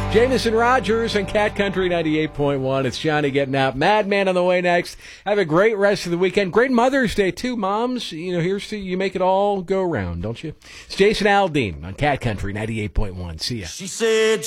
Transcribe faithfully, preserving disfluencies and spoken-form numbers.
Jameson Rogers and Cat Country ninety-eight point one. It's Johnny getting out. Madman on the way next. Have a great rest of the weekend. Great Mother's Day, too, moms. You know, here's to you make it all go round, don't you? It's Jason Aldean on Cat Country ninety-eight point one. See ya. She said...